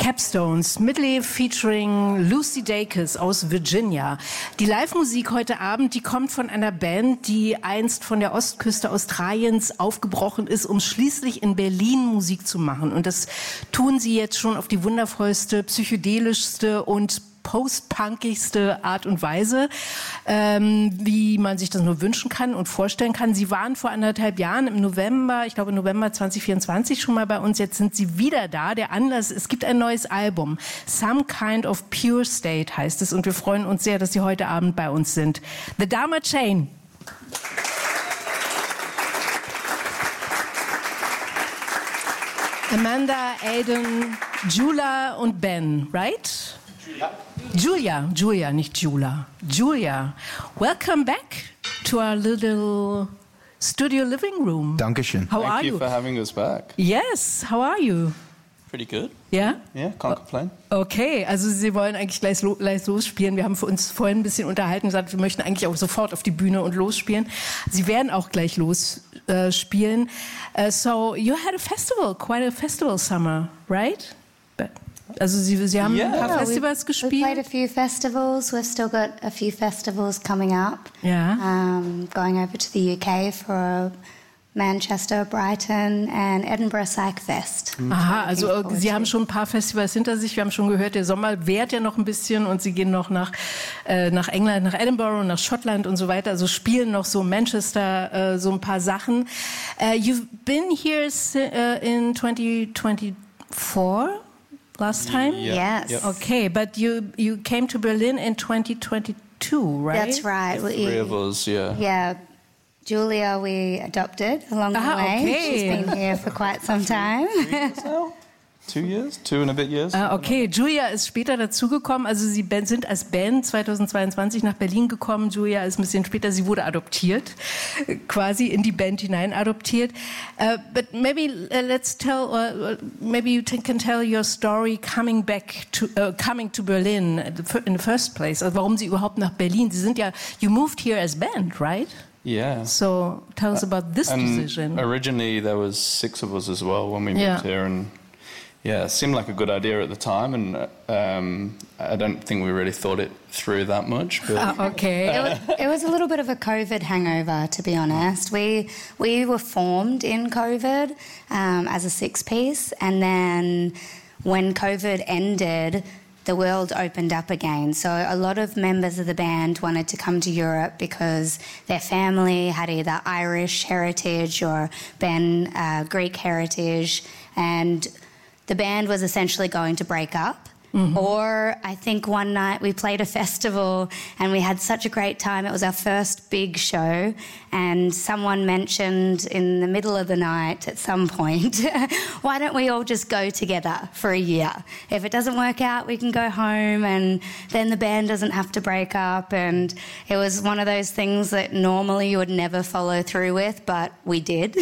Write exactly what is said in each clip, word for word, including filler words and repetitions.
Capstones, Medley featuring Lucy Dacus aus Virginia. Die Live-Musik heute Abend, die kommt von einer Band, die einst von der Ostküste Australiens aufgebrochen ist, um schließlich in Berlin Musik zu machen. Und das tun sie jetzt schon auf die wundervollste, psychedelischste und post-punkigste Art und Weise, ähm, wie man sich das nur wünschen kann und vorstellen kann. Sie waren vor anderthalb Jahren im November, ich glaube November zwanzig vierundzwanzig schon mal bei uns. Jetzt sind sie wieder da. Der Anlass, es gibt ein neues Album. Some Kind of Pure State heißt es. Und wir freuen uns sehr, dass Sie heute Abend bei uns sind. The Dharma Chain. Amanda, Aiden, Jula und Ben, right? Ja. Julia, Julia, nicht Jula. Julia, welcome back to our little studio living room. Dankeschön. How Thank are you you? for having us back. Yes, how are you? Pretty good. Yeah? Yeah, can't complain. Okay, also Sie wollen eigentlich gleich, lo gleich losspielen. Wir haben für uns vorhin ein bisschen unterhalten und gesagt, wir möchten eigentlich auch sofort auf die Bühne und losspielen. Sie werden auch gleich losspielen. Uh, so, you had a festival, quite a festival summer, right? But Also Sie, Sie haben Yeah. ein paar Yeah, Festivals we, gespielt? We played a few festivals. We've still got a few festivals coming up. Ja. Um, going over to the U K for Manchester, Brighton and Edinburgh Psych Fest. Aha, also Looking äh, forward Sie to. haben schon ein paar Festivals hinter sich. Wir haben schon gehört, der Sommer währt ja noch ein bisschen und Sie gehen noch nach, äh, nach England, nach Edinburgh, nach Schottland und so weiter. Also spielen noch so Manchester äh, so ein paar Sachen. Uh, you've been here uh, in twenty twenty-four? Last time? Yeah. Yes. Yep. Okay, but you you came to Berlin in twenty twenty-two, right? That's right. The three of us, yeah. Yeah. Julia, we adopted along Ah, the way. okay. She's been here for quite some time. So, two years? Two and a bit years? Ah, okay, Julia ist später dazugekommen. Also Sie ben- sind als Band zweitausendzweiundzwanzig nach Berlin gekommen. Julia ist ein bisschen später, sie wurde adoptiert, äh, quasi in die Band hinein adoptiert. Uh, but maybe uh, let's tell, uh, maybe you t- can tell your story coming back to, uh, coming to Berlin in the first place. Also warum Sie überhaupt nach Berlin? Sie sind ja, you moved here as band, right? Yeah. So tell us about this And decision. originally there was six of us as well when we moved Yeah. here, and yeah, it seemed like a good idea at the time, and um, I don't think we really thought it through that much. But Ah, okay. It was, it was a little bit of a COVID hangover, to be honest. We we were formed in COVID um, as a six-piece, and then when COVID ended, the world opened up again. So a lot of members of the band wanted to come to Europe because their family had either Irish heritage or Ben uh, Greek heritage, and the band was essentially going to break up. Mm-hmm. Or I think one night we played a festival and we had such a great time. It was our first big show, and someone mentioned in the middle of the night at some point, why don't we all just go together for a year? If it doesn't work out, we can go home, and then the band doesn't have to break up. And it was one of those things that normally you would never follow through with, but we did.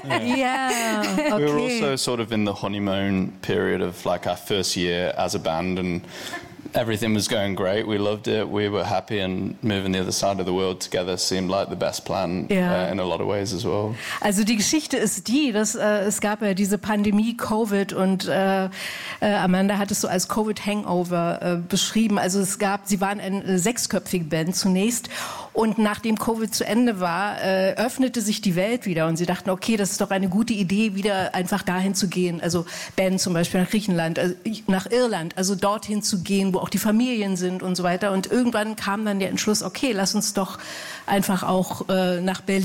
Yeah, okay. we were also sort of in the honeymoon period of like our first year as a band, and everything was going great. We loved it. We were happy, and moving the other side of the world together seemed like the best plan Yeah. uh, in a lot of ways as well. Also die Geschichte ist die, dass äh, es gab ja diese Pandemie Covid und äh, äh, Amanda hat es so als Covid-Hangover äh, beschrieben. Also es gab, sie waren eine sechsköpfige Band zunächst, und nachdem Covid zu Ende war, äh, öffnete sich die Welt wieder und sie dachten, okay, das ist doch eine gute Idee, wieder einfach dahin zu gehen. Also Ben zum Beispiel nach Griechenland, also nach Irland, also dorthin zu gehen, wo auch die Familien sind und so weiter. Und irgendwann kam dann der Entschluss, okay, lass uns doch einfach auch äh, nach Berlin